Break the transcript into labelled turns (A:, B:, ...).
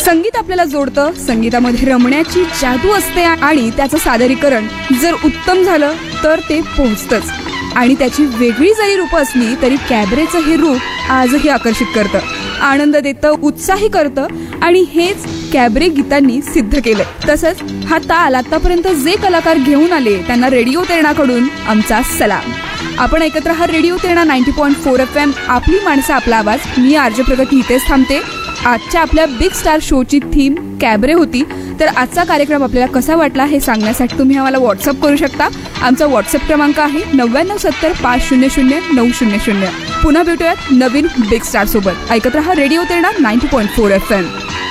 A: संगीत आपल्याला जोडतं, संगीतामध्ये रमण्याची जादू असते आणि त्याचं सादरीकरण जर उत्तम झालं तर ते पोहोचतंच. आणि त्याची वेगळी जरी रूपं असली तरी कॅबरेचं हे रूप आजही आकर्षित करतं, आनंद देतं, उत्साही करतं आणि हेच कॅबरे गीतांनी सिद्ध केलं. तसंच हा ताल आतापर्यंत जे कलाकार घेऊन आले त्यांना रेडिओ तेरणाकडून आमचा सलाम. आपण ऐकत राहा रेडिओ तेरणा 90.4 FM, आपली माणसं आपला आवाज. मी आरजे प्रगती इथेच थांबते. आजच्या आपल्या बिग स्टार शोची थीम कॅबरे होती. तर आजचा कार्यक्रम आपल्याला कसा वाटला हे सांगण्यासाठी तुम्ही आम्हाला व्हॉट्सअप करू शकता. आमचा व्हॉट्सअप क्रमांक आहे 9970 500 900. पुन्हा भेटूयात नवीन बिग स्टार सोबत. ऐकत रहा रेडिओ तेरणा 90.4 FM.